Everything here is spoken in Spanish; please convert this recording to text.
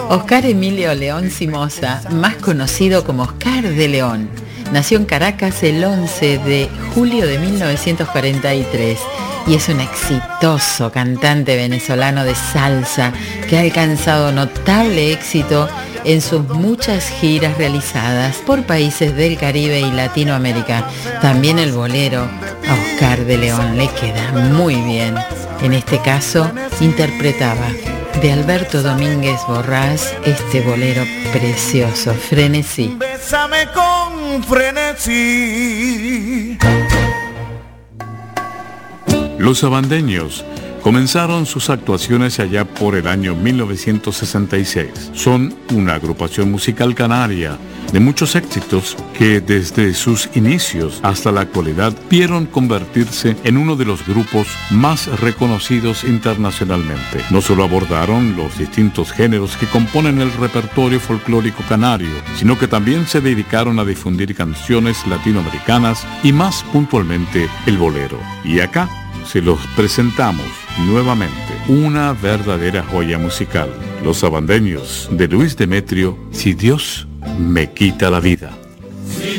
Oscar Emilio León Simosa, más conocido como Oscar de León, nació en Caracas el 11 de julio de 1943 y es un exitoso cantante venezolano de salsa que ha alcanzado notable éxito en sus muchas giras realizadas por países del Caribe y Latinoamérica. También el bolero a Oscar de León le queda muy bien. En este caso, interpretaba de Alberto Domínguez Borrás este bolero precioso, Frenesí. Bésame con frenesí. Los Sabandeños comenzaron sus actuaciones allá por el año 1966. Son una agrupación musical canaria de muchos éxitos que desde sus inicios hasta la actualidad vieron convertirse en uno de los grupos más reconocidos internacionalmente. No solo abordaron los distintos géneros que componen el repertorio folclórico canario, sino que también se dedicaron a difundir canciones latinoamericanas y más puntualmente el bolero. Y acá se los presentamos nuevamente, una verdadera joya musical. Los Sabandeños, de Luis Demetrio, Si Dios me quita la vida.